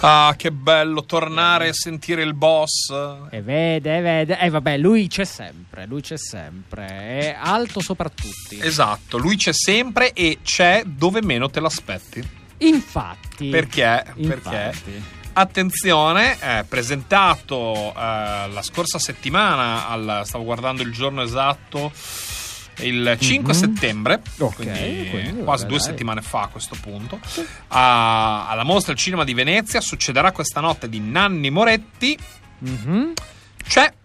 Ah, che bello tornare a sentire il boss. E vede. Vabbè, lui c'è sempre. È alto sopra tutti. Esatto, lui c'è sempre e c'è dove meno te l'aspetti. Infatti. Perché? Attenzione, presentato la scorsa settimana, stavo guardando il giorno esatto, il 5 settembre, quindi quasi 2 settimane fa a questo punto, alla Mostra del Cinema di Venezia. Succederà questa notte di Nanni Moretti. C'è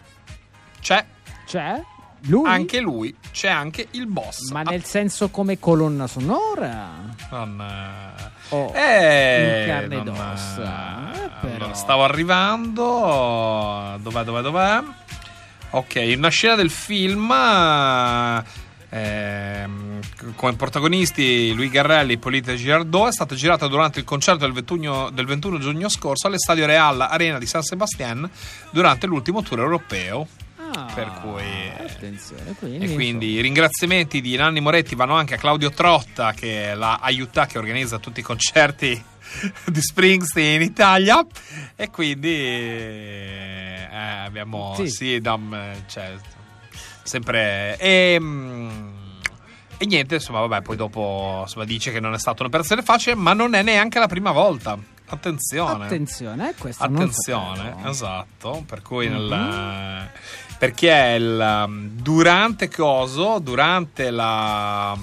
lui? Anche lui, c'è anche il boss. Ma nel senso come colonna sonora? In carne ed ossa. Allora, stavo arrivando. Dov'è? Ok, una scena del film come protagonisti Louis Garrelli e Polite Girardot è stata girata durante il concerto del 21 giugno scorso all'Estadio Real Arena di San Sebastián durante l'ultimo tour europeo. Per cui attenzione, quindi i ringraziamenti di Nanni Moretti vanno anche a Claudio Trotta, che l'ha aiutato, che organizza tutti i concerti di Springsteen in Italia, e quindi abbiamo sempre e niente, insomma, vabbè, poi dopo, insomma, dice che non è stata un'operazione facile, ma non è neanche la prima volta. Attenzione, questo attenzione, esatto, per cui perché durante la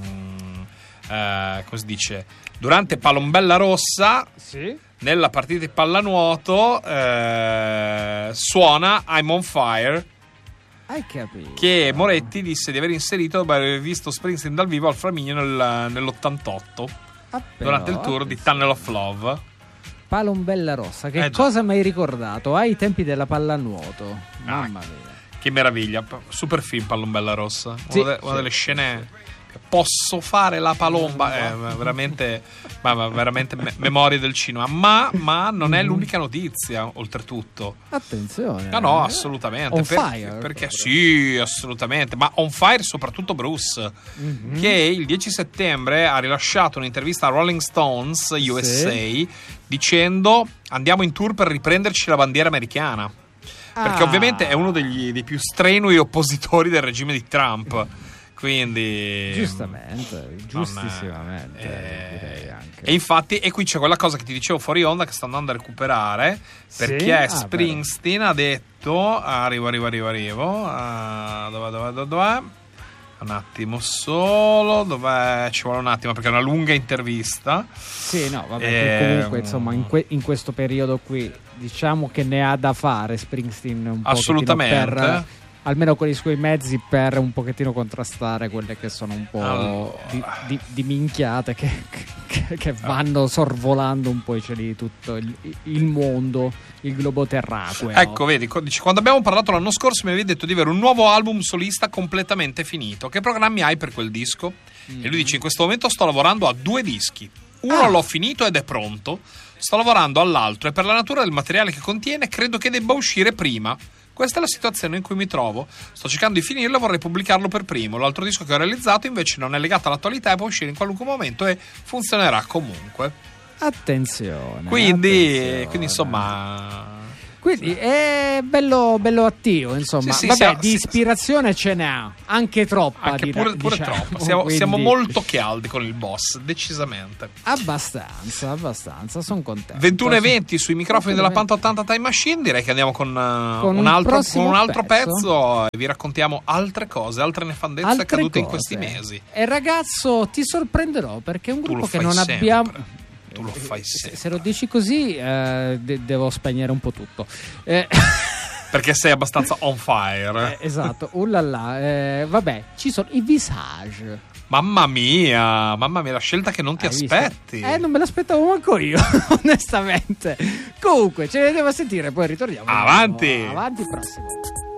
come si dice, durante Palombella Rossa, sì, nella partita di pallanuoto suona I'm on Fire. Hai capito? Che Moretti disse di aver inserito dopo aver visto Springsteen dal vivo al Flaminio nell'88 durante il tour di Tunnel of Love. Palombella Rossa, che cosa mi hai ricordato? Ai tempi della pallanuoto. Mamma mia, che meraviglia, super film Palombella Rossa, una delle scene. Posso fare la palomba, veramente memorie del cinema, ma non è l'unica notizia, oltretutto. Attenzione. No, assolutamente. On fire. Perché sì, assolutamente, ma on fire soprattutto Bruce, che il 10 settembre ha rilasciato un'intervista a Rolling Stones USA dicendo: andiamo in tour per riprenderci la bandiera americana. Perché ovviamente è uno dei più strenui oppositori del regime di Trump. Quindi giustissimamente direi anche. E infatti, e qui c'è quella cosa che ti dicevo fuori onda, che sto andando a recuperare, perché Springsteen ha detto arrivo dov'è? Un attimo solo, ci vuole un attimo perché è una lunga intervista. Sì, no, vabbè, comunque insomma in questo periodo qui diciamo che ne ha da fare Springsteen un assolutamente, almeno con i suoi mezzi, per un pochettino contrastare quelle che sono un po' di minchiate che vanno sorvolando un po' i cieli di tutto il mondo, il globo terracqueo. Ecco, vedi, quando abbiamo parlato l'anno scorso mi avevi detto di avere un nuovo album solista completamente finito. Che programmi hai per quel disco? E lui dice: in questo momento sto lavorando a 2 dischi. Uno l'ho finito ed è pronto, sto lavorando all'altro e per la natura del materiale che contiene credo che debba uscire prima. Questa è la situazione in cui mi trovo. Sto cercando di finirlo e vorrei pubblicarlo per primo. L'altro disco che ho realizzato invece non è legato all'attualità e può uscire in qualunque momento e funzionerà comunque. Attenzione. Quindi insomma. Quindi è bello attivo, insomma. Sì, di ispirazione ce n'ha, anche troppa. Anche pure diciamo. troppa. Siamo molto caldi con il boss, decisamente. Abbastanza, sono contento. 21:20 sui microfoni della Panta 80 Time Machine. Direi che andiamo con un altro pezzo e vi raccontiamo altre cose, altre nefandezze accadute in questi mesi. E ragazzo, ti sorprenderò perché è un gruppo che non sempre. abbiamo. Tu lo fai sempre. Se lo dici così devo spegnere un po' tutto perché sei abbastanza on fire. Esatto. Vabbè, ci sono i Visage. Mamma mia, la scelta che non ti aspetti. Non me l'aspettavo manco io onestamente. Comunque ce ne andiamo a sentire, poi ritorniamo. Avanti, prossimo.